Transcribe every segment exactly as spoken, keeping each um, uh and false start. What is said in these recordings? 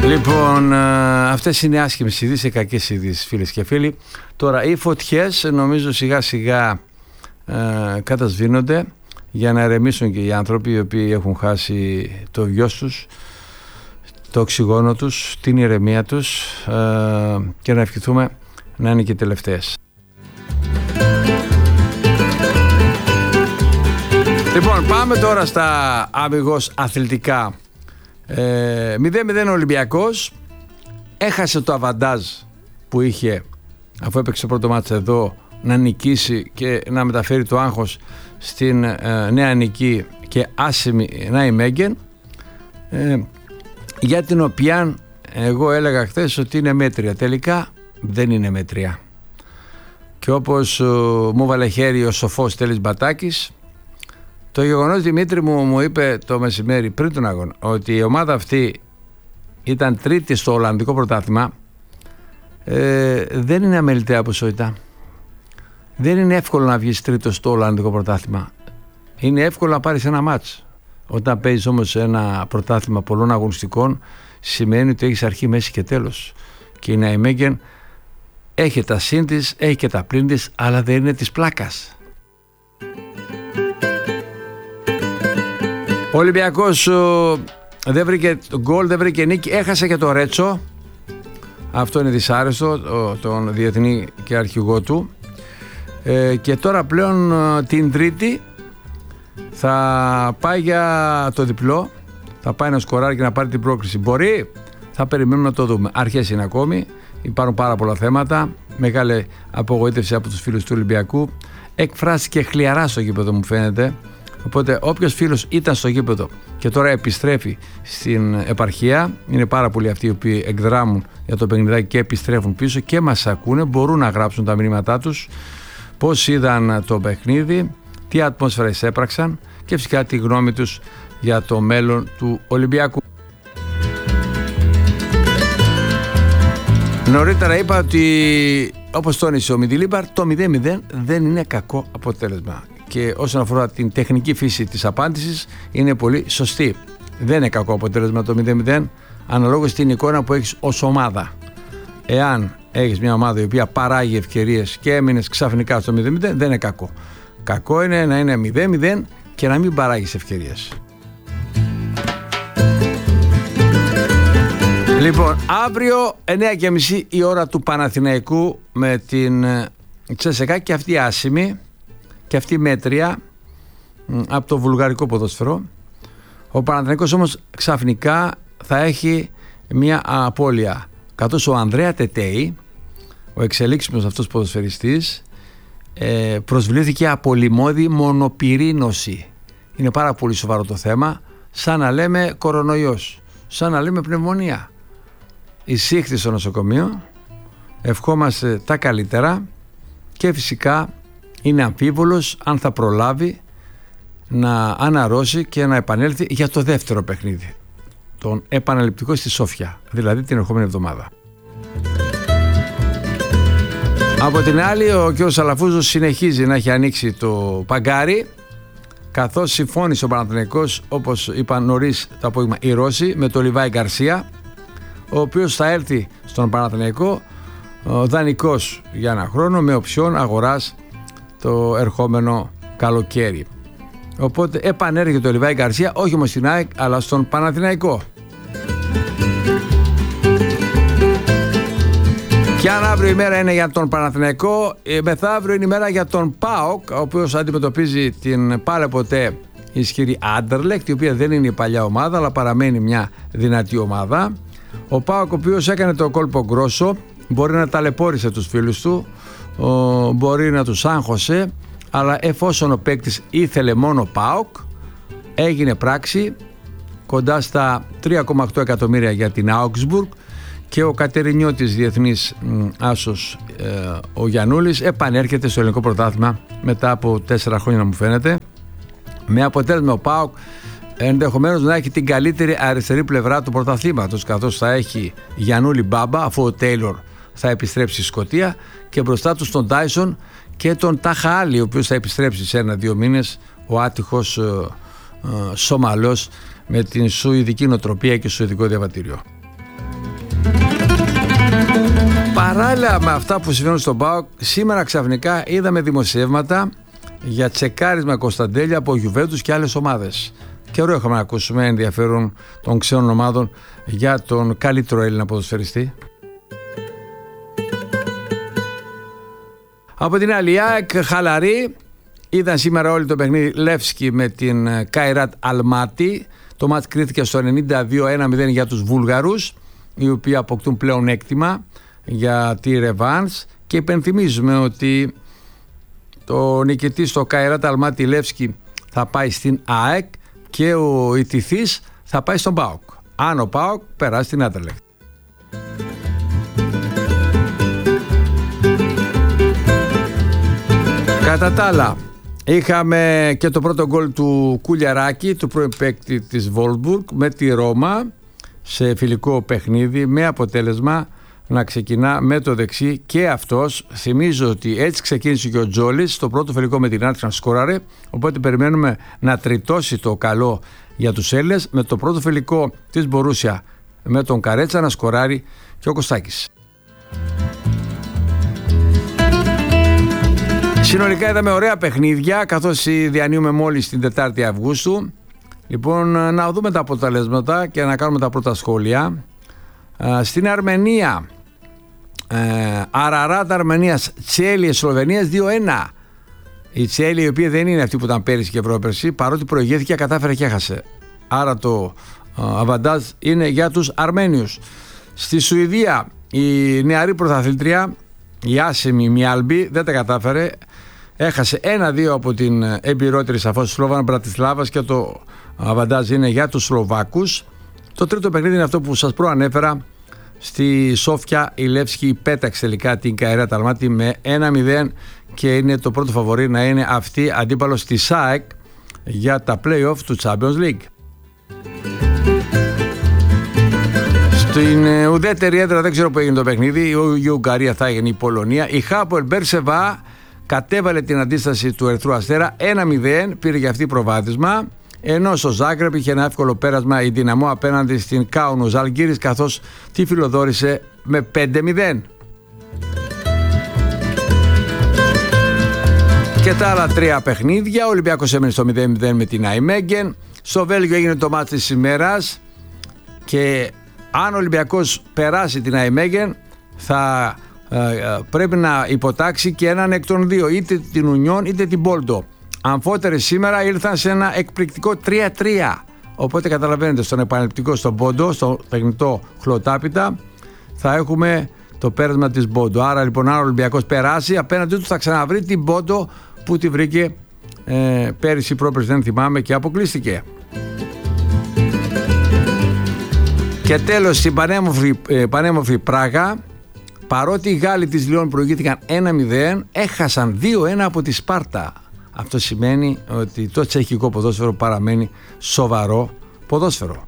Λοιπόν, αυτές είναι άσχημες ειδήσεις, κακές ειδήσεις, φίλες και φίλοι. Τώρα, οι φωτιές νομίζω σιγά σιγά ε, κατασβήνονται για να ερεμήσουν και οι άνθρωποι οι οποίοι έχουν χάσει το γιος τους, το οξυγόνο τους, την ηρεμία τους ε, και να ευχηθούμε να είναι και τελευταίες. Λοιπόν, πάμε τώρα στα αμιγώς αθλητικά. Ε, μηδέν μηδέν Ολυμπιακός έχασε το αβαντάζ που είχε αφού έπαιξε πρώτο μάτς εδώ να νικήσει και να μεταφέρει το άγχος στην ε, νέα νική και άσημη Νάιμεγγεν, ε, για την οποία εγώ έλεγα χθες ότι είναι μέτρια. Τελικά δεν είναι μέτρια, και όπως ε, μου βάλε χέρι ο σοφός Τέλης Μπατάκης, το γεγονός, Δημήτρη μου, μου είπε το μεσημέρι πριν τον αγώνα ότι η ομάδα αυτή ήταν τρίτη στο Ολλανδικό πρωτάθλημα, ε, δεν είναι αμεληταία ποσότητα. Δεν είναι εύκολο να βγεις τρίτος στο Ολλανδικό πρωτάθλημα. Είναι εύκολο να πάρεις ένα μάτς. Όταν παίζεις όμως ένα πρωτάθλημα πολλών αγωνιστικών, σημαίνει ότι έχεις αρχή, μέση και τέλος. Και η Νάιμεγγεν έχει τα συν της, έχει και τα πλήν της, αλλά δεν είναι της πλάκας. Ο Ολυμπιακός δεν βρήκε γκολ, δεν βρήκε νίκη, έχασε και το Ρέτσο. Αυτό είναι δυσάρεστο, τον διεθνή και αρχηγό του. Ε, και τώρα πλέον την Τρίτη θα πάει για το διπλό, θα πάει να σκοράρει και να πάρει την πρόκριση. Μπορεί, θα περιμένουμε να το δούμε. Αρχές είναι ακόμη, υπάρχουν πάρα πολλά θέματα, μεγάλη απογοήτευση από τους φίλους του Ολυμπιακού. Εκφράστηκε χλιαρά στο γήπεδο, μου φαίνεται. Οπότε όποιος φίλος ήταν στο γήπεδο και τώρα επιστρέφει στην επαρχία, είναι πάρα πολλοί αυτοί οι οποίοι εκδράμουν για το παιχνιδάκι και επιστρέφουν πίσω και μας ακούνε, μπορούν να γράψουν τα μηνύματά τους, πώς είδαν το παιχνίδι, τι ατμόσφαιρες έπραξαν και φυσικά τη γνώμη τους για το μέλλον του Ολυμπιακού. Νωρίτερα είπα ότι, όπως τόνισε ο Μιντιλίμπαρ, το μηδέν μηδέν δεν είναι κακό αποτέλεσμα. Και όσον αφορά την τεχνική φύση της απάντησης, είναι πολύ σωστή. Δεν είναι κακό αποτέλεσμα το μηδέν μηδέν, αναλόγως στην εικόνα που έχεις ως ομάδα. Εάν έχεις μια ομάδα η οποία παράγει ευκαιρίες και έμεινες ξαφνικά στο μηδέν μηδέn, δεν είναι κακό. Κακό είναι να είναι μηδέν μηδέν και να μην παράγεις ευκαιρίες. Λοιπόν, αύριο εννιά και μισή η ώρα του Παναθηναϊκού με την Τσέσσεκα, και αυτή άσημη και αυτή μέτρια από το βουλγαρικό ποδόσφαιρο. Ο Παναθηναϊκός όμως ξαφνικά θα έχει μια απώλεια, καθώς ο Ανδρέα Τετέι, ο εξελίξιμος αυτός ποδοσφαιριστής, προσβλήθηκε από λιμώδη μονοπυρήνωση. Είναι πάρα πολύ σοβαρό το θέμα, σαν να λέμε κορονοϊός, σαν να λέμε πνευμονία. Εισήχθη στο νοσοκομείο, ευχόμαστε τα καλύτερα και φυσικά είναι αμφίβολος αν θα προλάβει να αναρρώσει και να επανέλθει για το δεύτερο παιχνίδι, τον επαναληπτικό στη Σόφια, δηλαδή την ερχόμενη εβδομάδα. Από την άλλη, ο κ. Σαλαφούζος συνεχίζει να έχει ανοίξει το παγκάρι, καθώς συμφώνησε ο Παναθηναϊκός, όπως είπαν νωρίς το απόγευμα οι Ρώσοι, με τον Λιβάη Γκαρσία, ο οποίος θα έρθει στον Παναθηναϊκό δανεικός για ένα χρόνο με οψιόν αγοράς το ερχόμενο καλοκαίρι. Οπότε επανέρχεται ο Λιβάη Γκαρσία, όχι όμως στην ΑΕΚ αλλά στον Παναθηναϊκό. Και αν αύριο η μέρα είναι για τον Παναθηναϊκό, μεθαύριο είναι η μέρα για τον ΠΑΟΚ, ο οποίος αντιμετωπίζει την πάλε ποτέ ισχυρή Άντερλεκτ, η οποία δεν είναι η παλιά ομάδα αλλά παραμένει μια δυνατή ομάδα. Ο ΠΑΟΚ, ο οποίος έκανε το κόλπο γκρόσο, μπορεί να ταλαιπώρησε τους φίλους του, μπορεί να τους άγχωσε, αλλά εφόσον ο παίκτης ήθελε μόνο ΠΑΟΚ, έγινε πράξη, κοντά στα τρία κόμμα οκτώ εκατομμύρια για την Augsburg, και ο Κατερινιώτης διεθνής άσος, ε, ο Γιαννούλης, επανέρχεται στο ελληνικό πρωτάθλημα μετά από τέσσερα χρόνια, μου φαίνεται, με αποτέλεσμα ο ΠΑΟΚ ενδεχομένως να έχει την καλύτερη αριστερή πλευρά του πρωταθλήματος, καθώς θα έχει Γιαννούλη Μπάμπα, αφού ο Τέιλορ θα επιστρέψει στη Σκωτία, και μπροστά του τον Τάισον και τον Ταχαάλη, ο οποίος θα επιστρέψει σε ένα-δύο μήνες, ο άτυχος ε, ε, Σομαλός με την σουηδική νοοτροπία και σουηδικό διαβατήριο. Παράλληλα με αυτά που συμβαίνουν στον ΠΑΟΚ, σήμερα ξαφνικά είδαμε δημοσιεύματα για τσεκάρισμα Κωνσταντέλια από Γιουβέντους και άλλες ομάδες. Καιρό είχαμε να ακούσουμε ενδιαφέρον των ξένων ομάδων για τον καλύτερο Έλληνα ποδοσφαιριστή. Από την άλλη, ΑΕΚ χαλαρή. Είδαν σήμερα όλοι το παιχνίδι Λεύσκι με την Καϊράτ Αλμάτι. Το μάτς κρίθηκε στο ενενήντα δύο ένα μηδέν για τους Βούλγαρους, οι οποίοι αποκτούν πλέον έκτημα για τη ρεβάνς, και υπενθυμίζουμε ότι το νικητή στο Καϊράτ Αλμάτι Λεύσκι θα πάει στην ΑΕΚ και ο ηττηθής θα πάει στον ΠΑΟΚ, αν ο ΠΑΟΚ περάσει στην Άντερλεχτ. Κατά τα άλλα, είχαμε και το πρώτο γκολ του Κουλιαράκη, του πρώην παίκτη της Βόλσμπουργκ, με τη Ρώμα σε φιλικό παιχνίδι, με αποτέλεσμα να ξεκινά με το δεξί και αυτός. Θυμίζω ότι έτσι ξεκίνησε και ο Τζόλης στο πρώτο φιλικό με την Άρτης να σκόραρε, οπότε περιμένουμε να τριτώσει το καλό για τους Έλληνες, με το πρώτο φιλικό της Μπορούσια με τον Καρέτσα να σκοράρει και ο Κωστάκης. Συνολικά είδαμε ωραία παιχνίδια, καθώς διανύουμε μόλις την τετάρτη Αυγούστου. Λοιπόν, να δούμε τα αποτελέσματα και να κάνουμε τα πρώτα σχόλια. Στην Αρμενία, Αραράτ Αρμενίας, Τσέλι Σλοβενίας δύο ένα. Η Τσέλι, η οποία δεν είναι αυτή που ήταν πέρυσι και πρόπερσι, παρότι προηγήθηκε, κατάφερε και έχασε. Άρα το αβαντάζ είναι για τους Αρμένιους. Στη Σουηδία, η νεαρή πρωταθλήτρια, η Άσεμι Μιάλμπι, δεν τα κατάφερε. Έχασε ένα δύο από την εμπειρότερη σαφώς Σλόβαν Μπρατισλάβας και το αβαντάζ είναι για τους Σλοβάκους. Το τρίτο παιχνίδι είναι αυτό που σας προανέφερα. Στη Σόφια η Λεύσκι πέταξε τελικά την Καϊράτ Αλμάτι με ένα μηδέν και είναι το πρώτο φαβορί να είναι αυτή αντίπαλος στη ΣΑΕΚ για τα play-off του Champions League. Στην ουδέτερη έδρα δεν ξέρω που έγινε το παιχνίδι. Η Ουγγαρία θα έγινε η Πολωνία. Η Χάποελ Μπέρσεβα κατέβαλε την αντίσταση του Ερυθρού Αστέρα ένα μηδέν, πήρε για αυτή προβάδισμα. Ενώ στο Ζάγκρεπ είχε ένα εύκολο πέρασμα η Δυναμό απέναντι στην Κάουνο Ζαλγκύρης, καθώς τη φιλοδόρησε με πέντε μηδέν. Και τα άλλα τρία παιχνίδια, ο Ολυμπιακός έμεινε στο μηδέν μηδέν με την Αϊμέγγεν. Στο Βέλγιο έγινε το μάτς της ημέρας και αν ο Ολυμπιακός περάσει την Αϊμέγγεν θα ε, ε, πρέπει να υποτάξει και έναν εκ των δύο, είτε την Ουνιόν είτε την Πόλτο. Αμφότεροι σήμερα ήρθαν σε ένα εκπληκτικό τρία τρία. Οπότε καταλαβαίνετε, στον επαναληπτικό στον Πόντο, στο παιχνιτό χλωτάπιτα, θα έχουμε το πέρασμα της Πόντο. Άρα λοιπόν, αν ο Ολυμπιακός περάσει, απέναντί του θα ξαναβρει την Πόντο που τη βρήκε ε, πέρυσι, πρόπερσι δεν θυμάμαι, και αποκλείστηκε. Και τέλος, στην πανέμορφη, ε, πανέμορφη Πράγα, παρότι οι Γάλλοι της Λιόν προηγήθηκαν ένα μηδέν, έχασαν δύο ένα από τη Σπάρτα. Αυτό σημαίνει ότι το τσεχικό ποδόσφαιρο παραμένει σοβαρό ποδόσφαιρο.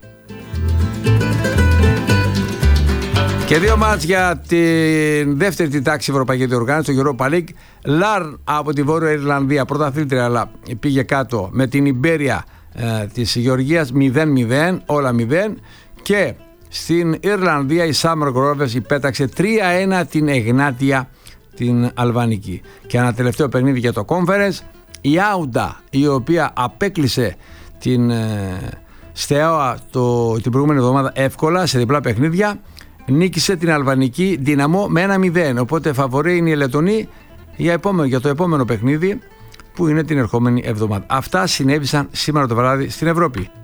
Και δύο μάτς για την δεύτερη τη τάξη ευρωπαϊκή διοργάνωση, το Europa League. Λάρν από τη Βόρεια Ιρλανδία, πρωταθλήτρια, αλλά πήγε κάτω με την Ιμπέρια ε, της Γεωργίας μηδέν μηδέν, όλα μηδέν. Και στην Ιρλανδία η Summer Rovers υπέταξε τρία ένα την Εγνάτια την Αλβανική. Και ένα τελευταίο παιχνίδι για το Conference, η Άουντα, η οποία απέκλεισε την ε, Στεάοα το, την προηγούμενη εβδομάδα εύκολα σε διπλά παιχνίδια, νίκησε την Αλβανική Δυναμό με ένα μηδέν. Οπότε φαβορεί είναι η Λετονή για, επόμενο, για το επόμενο παιχνίδι που είναι την ερχόμενη εβδομάδα. Αυτά συνέβησαν σήμερα το βράδυ στην Ευρώπη.